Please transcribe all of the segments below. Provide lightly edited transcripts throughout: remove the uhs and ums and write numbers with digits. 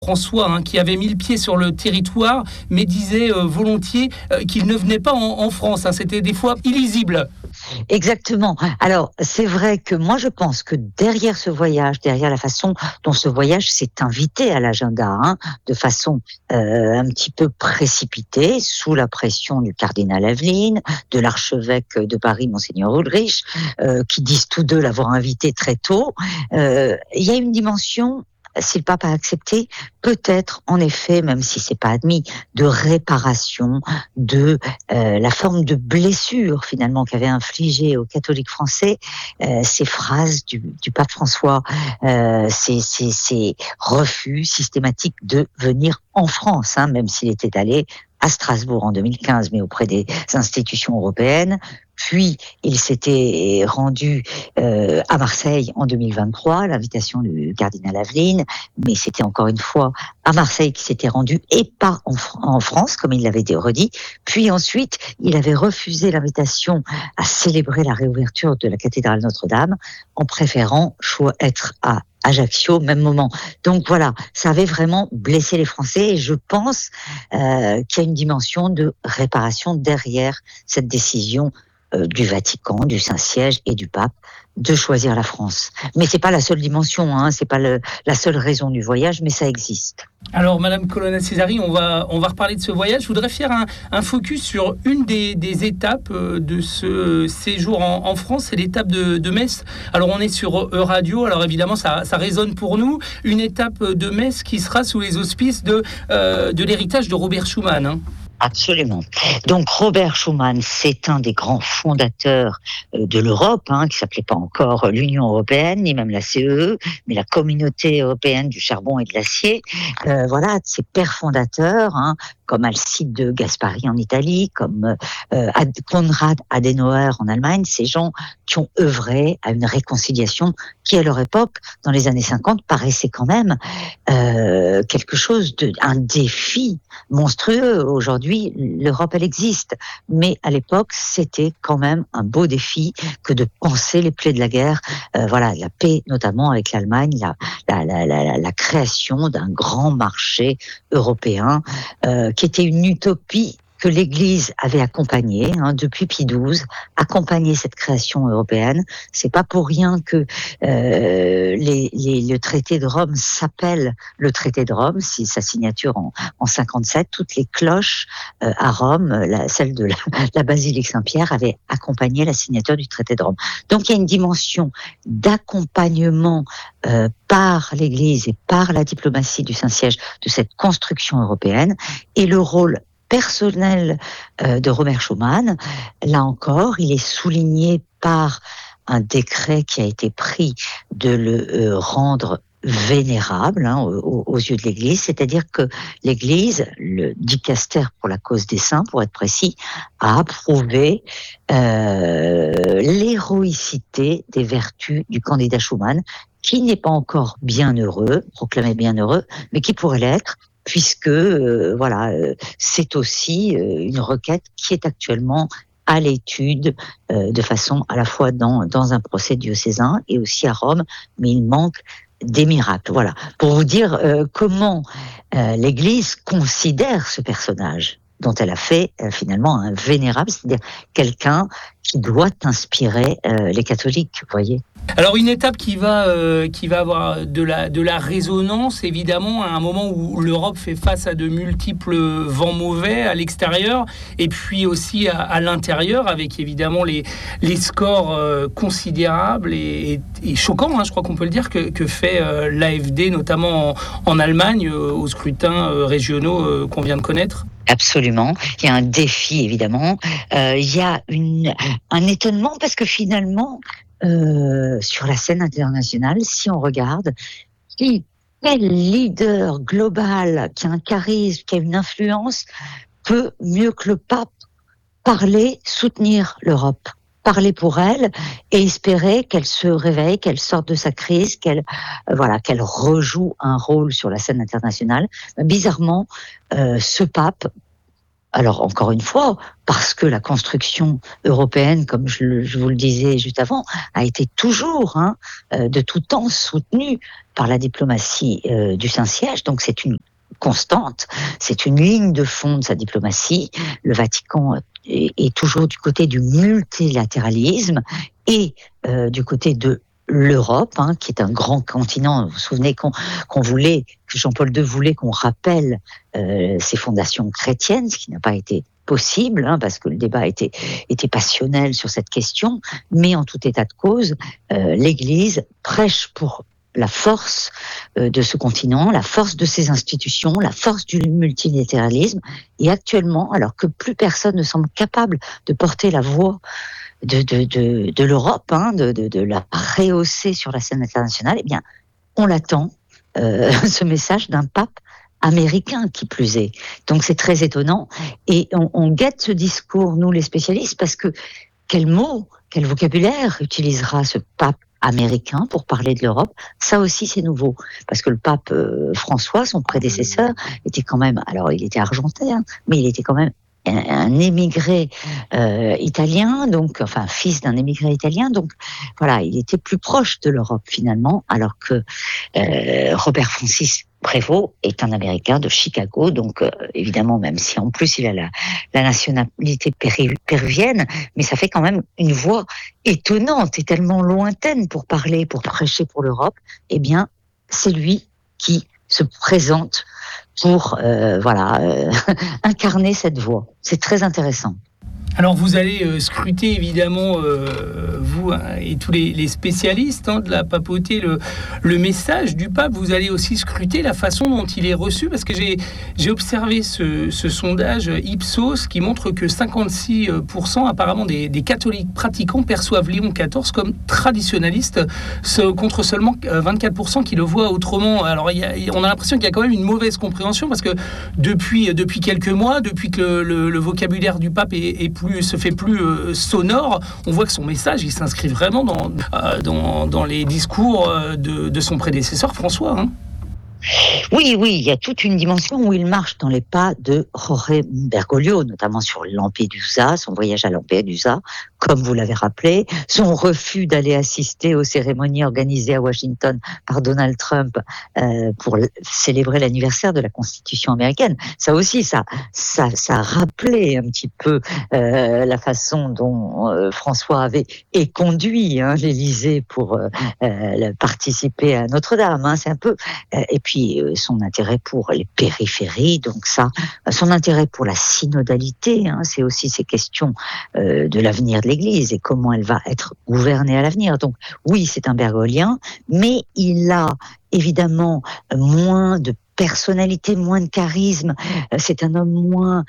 François, qui avait mis le pied sur le territoire, mais disait volontiers qu'il ne venait pas en France. C'était des fois illisible. Exactement. Alors, c'est vrai que moi, je pense que derrière ce voyage, derrière la façon dont ce voyage s'est invité à l'agenda, de façon un petit peu précipitée, sous la pression du cardinal Aveline, de l'archevêque de Paris, Monseigneur Ulrich, qui disent tous deux l'avoir invité très tôt, il y a une dimension, si le pape a accepté, peut-être, en effet, même si c'est pas admis, de réparation de la forme de blessure finalement qu'avait infligé aux catholiques français ces phrases du pape François, ces refus systématiques de venir en France, même s'il était allé à Strasbourg en 2015, mais auprès des institutions européennes. Puis, il s'était rendu à Marseille en 2023, l'invitation du cardinal Aveline, mais c'était encore une fois à Marseille qu'il s'était rendu et pas en France, comme il l'avait redit. Puis ensuite, il avait refusé l'invitation à célébrer la réouverture de la cathédrale Notre-Dame en préférant être à Ajaccio, même moment. Donc voilà, ça avait vraiment blessé les Français et je pense qu'il y a une dimension de réparation derrière cette décision du Vatican, du Saint-Siège et du pape de choisir la France. Mais c'est pas la seule dimension, c'est pas la seule raison du voyage, mais ça existe. Alors, Madame Colonna-Césari, on va reparler de ce voyage. Je voudrais faire un focus sur une des étapes de ce séjour en France, c'est l'étape de Metz. Alors, on est sur Euradio, alors évidemment, ça résonne pour nous. Une étape de Metz qui sera sous les auspices de l'héritage de Robert Schuman. Absolument. Donc Robert Schuman, c'est un des grands fondateurs de l'Europe, qui s'appelait pas encore l'Union européenne, ni même la CEE, mais la Communauté européenne du charbon et de l'acier. Voilà, ses pères fondateurs, comme Alcide de Gaspari en Italie, comme Konrad Adenauer en Allemagne, ces gens qui ont œuvré à une réconciliation qui, à leur époque, dans les années 50, paraissait quand même quelque chose un défi monstrueux. Aujourd'hui, l'Europe, elle existe, mais à l'époque, c'était quand même un beau défi que de penser les plaies de la guerre. Voilà, la paix, notamment avec l'Allemagne, la création d'un grand marché européen qui était une utopie que l'Église avait accompagnée depuis Pie XII, accompagné cette création européenne. C'est pas pour rien que le traité de Rome s'appelle le traité de Rome, c'est sa signature en 57. Toutes les cloches à Rome, celle de la basilique Saint-Pierre, avait accompagné la signature du traité de Rome. Donc il y a une dimension d'accompagnement par l'Église et par la diplomatie du Saint-Siège de cette construction européenne, et le rôle personnel de Robert Schuman, là encore, il est souligné par un décret qui a été pris de le rendre vénérable aux yeux de l'Église, c'est-à-dire que l'Église, le dicaster pour la cause des saints, pour être précis, a approuvé l'héroïcité des vertus du candidat Schuman, qui n'est pas encore bienheureux, proclamé bienheureux, mais qui pourrait l'être, puisque c'est aussi une requête qui est actuellement à l'étude de façon à la fois dans un procès diocésain et aussi à Rome, mais il manque des miracles. Voilà, pour vous dire comment l'Église considère ce personnage dont elle a fait finalement un vénérable, c'est-à-dire quelqu'un qui doit inspirer les catholiques, vous voyez. Alors une étape qui va avoir de la résonance, évidemment, à un moment où l'Europe fait face à de multiples vents mauvais à l'extérieur et puis aussi à l'intérieur, avec évidemment les scores considérables et choquants, je crois qu'on peut le dire, que fait l'AfD, notamment en Allemagne, aux scrutins régionaux qu'on vient de connaître. Absolument. Il y a un défi, évidemment. Il y a un étonnement parce que finalement, sur la scène internationale, si on regarde, quel leader global qui a un charisme, qui a une influence, peut, mieux que le pape, parler, soutenir l'Europe, parler pour elle et espérer qu'elle se réveille, qu'elle sorte de sa crise, qu'elle rejoue un rôle sur la scène internationale. Bizarrement, ce pape, alors encore une fois, parce que la construction européenne, comme je vous le disais juste avant, a été toujours, de tout temps, soutenue par la diplomatie du Saint-Siège. Donc c'est une constante, c'est une ligne de fond de sa diplomatie. Le Vatican est toujours du côté du multilatéralisme et du côté de l'Europe, qui est un grand continent. Vous vous souvenez que Jean-Paul II voulait qu'on rappelle ses fondations chrétiennes, ce qui n'a pas été possible, parce que le débat était passionnel sur cette question. Mais en tout état de cause, l'Église prêche pour la force de ce continent, la force de ses institutions, la force du multilatéralisme. Et actuellement, alors que plus personne ne semble capable de porter la voix de l'Europe, de la rehausser sur la scène internationale, eh bien, on l'attend, ce message d'un pape américain qui plus est. Donc c'est très étonnant. Et on guette ce discours, nous les spécialistes, parce que quel mot, quel vocabulaire utilisera ce pape américain pour parler de l'Europe? Ça aussi c'est nouveau, parce que le pape François, son prédécesseur, était quand même, alors il était argentin, mais il était quand même un émigré italien, donc enfin fils d'un émigré italien, donc voilà, il était plus proche de l'Europe finalement, alors que Robert Francis Prévost est un Américain de Chicago, donc évidemment, même si en plus il a la nationalité péruvienne, mais ça fait quand même une voix étonnante et tellement lointaine pour parler, pour prêcher pour l'Europe. Eh bien, c'est lui qui se présente pour incarner cette voix. C'est très intéressant. Alors vous allez scruter évidemment, vous et tous les spécialistes de la papauté, le message du pape. Vous allez aussi scruter la façon dont il est reçu, parce que j'ai observé ce sondage Ipsos qui montre que 56% apparemment des catholiques pratiquants perçoivent Léon XIV comme traditionnaliste, contre seulement 24% qui le voient autrement. Alors on a l'impression qu'il y a quand même une mauvaise compréhension, parce que depuis quelques mois, depuis que le vocabulaire du pape se fait plus sonore, on voit que son message, il s'inscrit vraiment dans les discours de son prédécesseur François. Oui, il y a toute une dimension où il marche dans les pas de Jorge Bergoglio, notamment sur Lampedusa, son voyage à Lampedusa, comme vous l'avez rappelé, son refus d'aller assister aux cérémonies organisées à Washington par Donald Trump pour célébrer l'anniversaire de la Constitution américaine. Ça aussi, ça a rappelé un petit peu la façon dont François avait conduit l'Élysée pour participer à Notre-Dame. C'est un peu... et puis son intérêt pour les périphéries, donc ça, son intérêt pour la synodalité, c'est aussi ces questions de l'avenir de l'Église et comment elle va être gouvernée à l'avenir. Donc oui, c'est un bergoglien, mais il a évidemment moins de personnalité, moins de charisme. C'est un homme moins,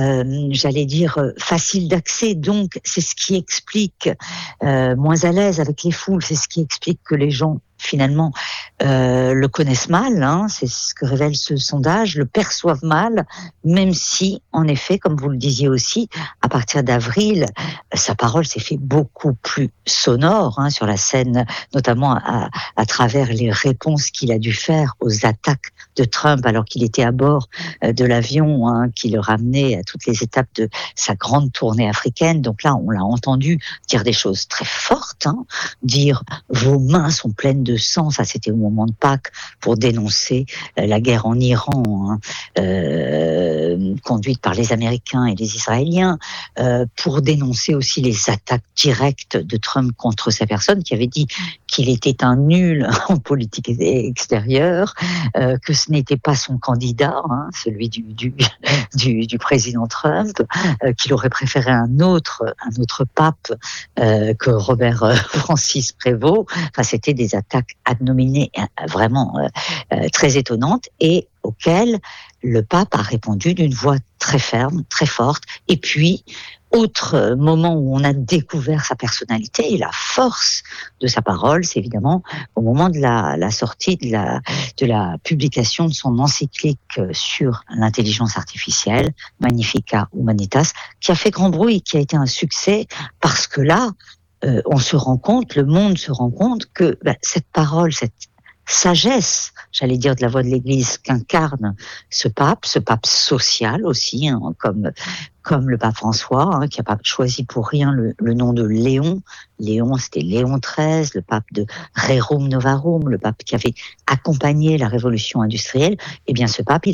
facile d'accès. Donc, c'est ce qui explique moins à l'aise avec les foules. C'est ce qui explique que les gens finalement le connaissent mal. C'est ce que révèle ce sondage, le perçoivent mal, même si, en effet, comme vous le disiez aussi, à partir d'avril, sa parole s'est fait beaucoup plus sonore sur la scène, notamment à travers les réponses qu'il a dû faire aux attaques de Trump alors qu'il était à bord de l'avion qui le ramenait à toutes les étapes de sa grande tournée africaine. Donc là, on l'a entendu dire des choses très fortes, dire « vos mains sont pleines de sang », ça c'était au moment de Pâques, pour dénoncer la guerre en Iran conduite par les Américains et les Israéliens, pour dénoncer aussi les attaques directes de Trump contre sa personne, qui avait dit qu'il était un nul en politique extérieure, que ce n'était pas son candidat, celui du président Trump, qu'il aurait préféré un autre pape que Robert Francis Prévost. Enfin, c'était des attaques ad nominem vraiment très étonnantes et auxquelles le pape a répondu d'une voix très ferme, très forte. Et puis, autre moment où on a découvert sa personnalité et la force de sa parole, c'est évidemment au moment de la sortie de la publication de son encyclique sur l'intelligence artificielle, Magnificat Humanitas, qui a fait grand bruit, qui a été un succès, parce que là, on se rend compte, le monde se rend compte que cette parole, cette sagesse, j'allais dire, de la voix de l'Église qu'incarne ce pape social aussi, hein, comme le pape François, hein, qui n'a pas choisi pour rien le nom de Léon. Léon, c'était Léon XIII, le pape de Rerum Novarum, le pape qui avait accompagné la révolution industrielle. Eh bien, ce pape,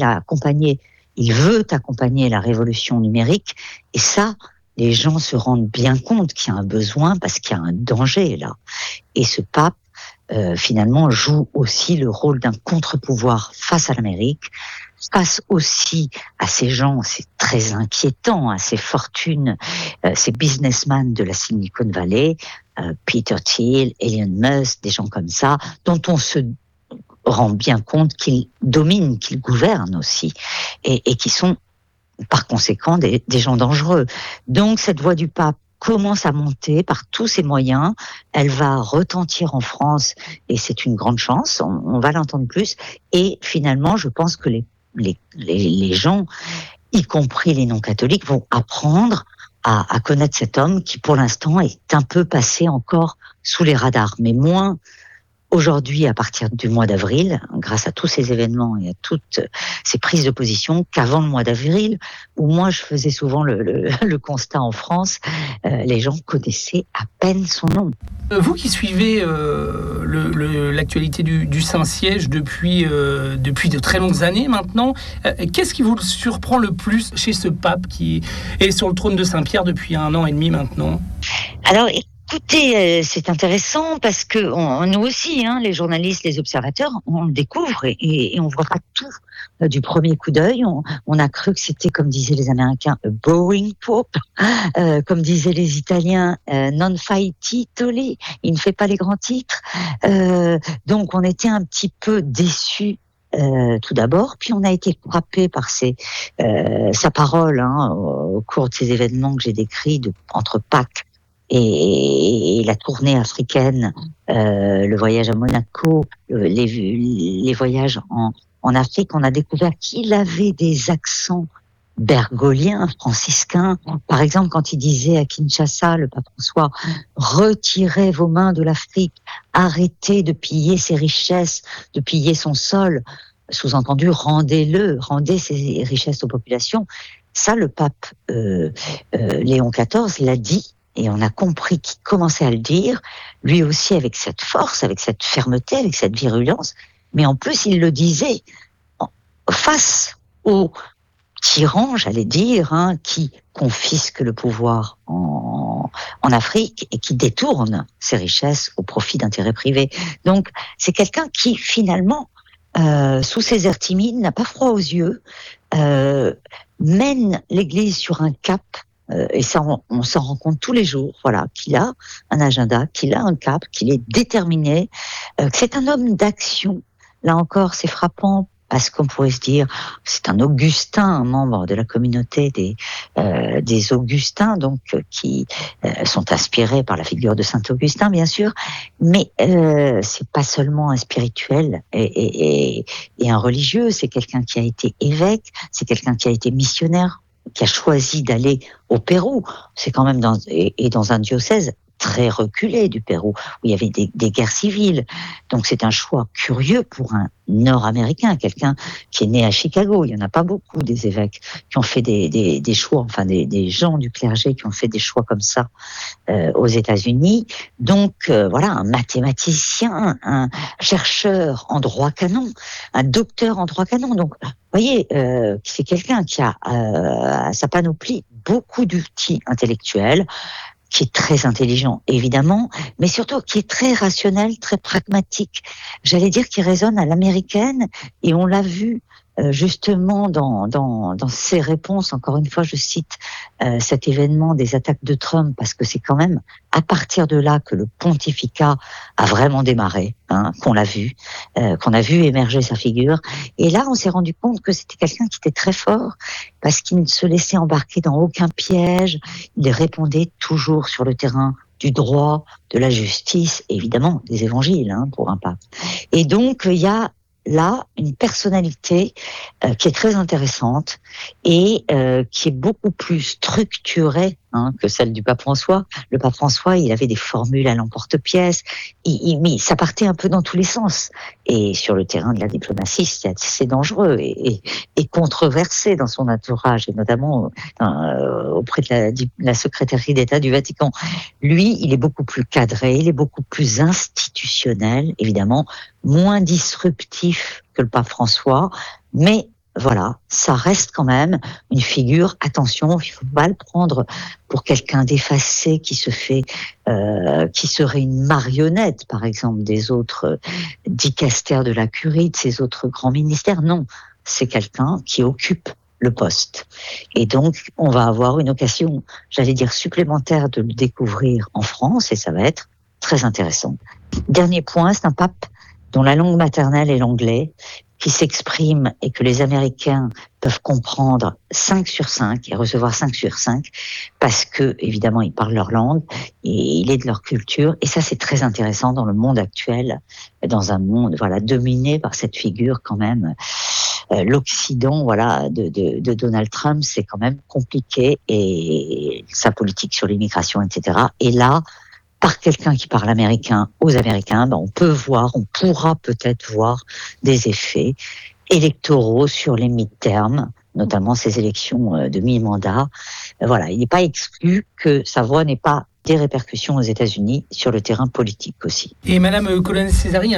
il veut accompagner la révolution numérique, et ça, les gens se rendent bien compte qu'il y a un besoin parce qu'il y a un danger là. Et ce pape, finalement, joue aussi le rôle d'un contre-pouvoir face à l'Amérique, face aussi à ces gens, c'est très inquiétant, à ces fortunes, ces businessmen de la Silicon Valley, Peter Thiel, Elon Musk, des gens comme ça, dont on se rend bien compte qu'ils dominent, qu'ils gouvernent aussi, et qui sont par conséquent des gens dangereux. Donc cette voix du pape commence à monter par tous ses moyens, elle va retentir en France, et c'est une grande chance, on va l'entendre plus, et finalement je pense que les gens, y compris les non-catholiques, vont apprendre à connaître cet homme qui pour l'instant est un peu passé encore sous les radars, mais moins aujourd'hui à partir du mois d'avril, grâce à tous ces événements et à toutes ces prises de position, qu'avant le mois d'avril, où moi je faisais souvent le constat en France, les gens connaissaient à peine son nom. Vous qui suivez l'actualité du Saint-Siège depuis de très longues années maintenant, qu'est-ce qui vous surprend le plus chez ce pape qui est sur le trône de Saint-Pierre depuis 1 an et demi maintenant ? Alors, écoutez, c'est intéressant parce que nous aussi, hein, les journalistes, les observateurs, on le découvre et on voit pas tout du premier coup d'œil. On a cru que c'était, comme disaient les Américains, a boring pope, comme disaient les Italiens, non fai titoli, il ne fait pas les grands titres. Donc on était un petit peu déçus. Tout d'abord, puis on a été frappé par sa parole au cours de ces événements que j'ai décrits entre Pâques et la tournée africaine, le voyage à Monaco, les voyages en Afrique. On a découvert qu'il avait des accents bergoliens, franciscains. Par exemple, quand il disait à Kinshasa, le pape François, retirez vos mains de l'Afrique, arrêtez de piller ses richesses, de piller son sol. Sous-entendu, rendez ces richesses aux populations. Ça, le pape Léon XIV l'a dit. Et on a compris qu'il commençait à le dire, lui aussi avec cette force, avec cette fermeté, avec cette virulence. Mais en plus, il le disait face aux tyrans, j'allais dire, qui confisquent le pouvoir en Afrique et qui détournent ces richesses au profit d'intérêts privés. Donc, c'est quelqu'un qui, finalement, sous ses airs timides, n'a pas froid aux yeux, mène l'Église sur un cap. Et ça, on s'en rend compte tous les jours, voilà, qu'il a un agenda, qu'il a un cap, qu'il est déterminé, que c'est un homme d'action. Là encore, c'est frappant parce qu'on pourrait se dire, c'est un Augustin, un membre de la communauté des Augustins, donc qui sont inspirés par la figure de Saint Augustin, bien sûr, mais c'est pas seulement un spirituel et un religieux, c'est quelqu'un qui a été évêque, c'est quelqu'un qui a été missionnaire, qui a choisi d'aller au Pérou. C'est quand même dans un diocèse très reculé du Pérou, où il y avait des guerres civiles. Donc c'est un choix curieux pour un Nord-Américain, quelqu'un qui est né à Chicago. Il n'y en a pas beaucoup des évêques qui ont fait des choix, enfin des gens du clergé qui ont fait des choix comme ça aux États-Unis. Donc voilà, un mathématicien, un chercheur en droit canon, un docteur en droit canon. Donc vous voyez, c'est quelqu'un qui a à sa panoplie beaucoup d'outils intellectuels, qui est très intelligent, évidemment, mais surtout qui est très rationnel, très pragmatique. J'allais dire qu'il résonne à l'américaine, et on l'a vu justement dans ses réponses. Encore une fois, je cite cet événement des attaques de Trump, parce que c'est quand même à partir de là que le pontificat a vraiment démarré, qu'on a vu émerger sa figure. Et là, on s'est rendu compte que c'était quelqu'un qui était très fort, parce qu'il ne se laissait embarquer dans aucun piège. Il répondait toujours sur le terrain du droit, de la justice, évidemment des évangiles pour un pape. Et donc, il y a là une personnalité qui est très intéressante et qui est beaucoup plus structurée que celle du pape François. Le pape François, il avait des formules à l'emporte-pièce, mais ça partait un peu dans tous les sens. Et sur le terrain de la diplomatie, c'est assez dangereux et controversé dans son entourage, et notamment auprès de la secrétaire d'État du Vatican. Lui, il est beaucoup plus cadré, il est beaucoup plus institutionnel, évidemment, moins disruptif que le pape François, mais voilà, ça reste quand même une figure. Attention, il ne faut pas le prendre pour quelqu'un d'effacé qui serait une marionnette, par exemple, des autres dicastères de la curie, de ces autres grands ministères. Non, c'est quelqu'un qui occupe le poste. Et donc, on va avoir une occasion, j'allais dire, supplémentaire de le découvrir en France, et ça va être très intéressant. Dernier point, c'est un pape dont la langue maternelle est l'anglais, qui s'exprime et que les Américains peuvent comprendre 5 sur 5 et recevoir 5 sur 5 parce que, évidemment, ils parlent leur langue et il est de leur culture. Et ça, c'est très intéressant dans le monde actuel, dans un monde, dominé par cette figure quand même. L'Occident, de Donald Trump, c'est quand même compliqué, et sa politique sur l'immigration, etc. Et là, par quelqu'un qui parle américain aux Américains, on pourra peut-être voir des effets électoraux sur les mid-terms, notamment ces élections de mi-mandat. Il n'est pas exclu que sa voix n'ait pas des répercussions aux États-Unis sur le terrain politique aussi. Et Madame Colonna-Césari,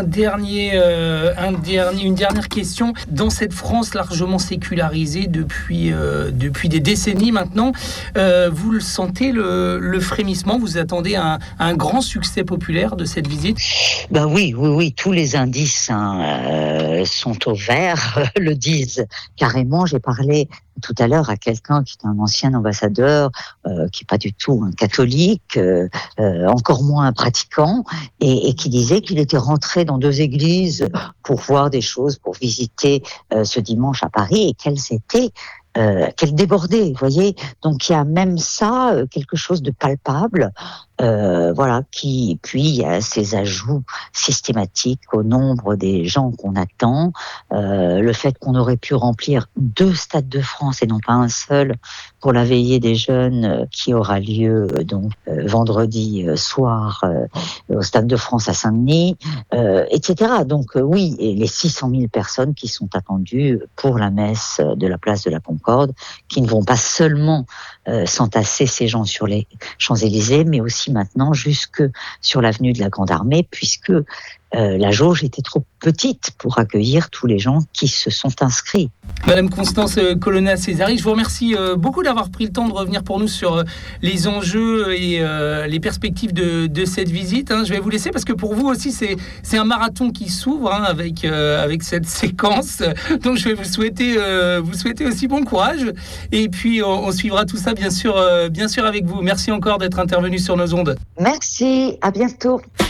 une dernière question. Dans cette France largement sécularisée depuis des décennies maintenant, vous le sentez, le frémissement? Vous attendez un grand succès populaire de cette visite? Oui, tous les indices sont au vert, le disent carrément. J'ai parlé tout à l'heure à quelqu'un qui est un ancien ambassadeur, qui est pas du tout un catholique, encore moins un pratiquant, et qui disait qu'il était rentré dans 2 églises pour voir des choses, pour visiter ce dimanche à Paris, et qu'elle débordait, vous voyez. Donc il y a même ça, quelque chose de palpable, puis il y a ces ajouts systématiques au nombre des gens qu'on attend, le fait qu'on aurait pu remplir 2 stades de France et non pas un seul pour la veillée des jeunes qui aura lieu vendredi soir au Stade de France à Saint-Denis, etc. Donc oui, et les 600 000 personnes qui sont attendues pour la messe de la place de la Concorde, qui ne vont pas seulement s'entasser ces gens sur les Champs-Élysées, mais aussi maintenant jusque sur l'avenue de la Grande Armée, puisque la jauge était trop petite pour accueillir tous les gens qui se sont inscrits. Madame Constance Colonna-Césari, je vous remercie beaucoup d'avoir pris le temps de revenir pour nous sur les enjeux et les perspectives de cette visite. Je vais vous laisser parce que pour vous aussi c'est un marathon qui s'ouvre avec cette séquence. Donc je vais vous souhaiter aussi bon courage, et puis on suivra tout ça bien sûr avec vous. Merci encore d'être intervenu sur nos ondes. Merci, à bientôt.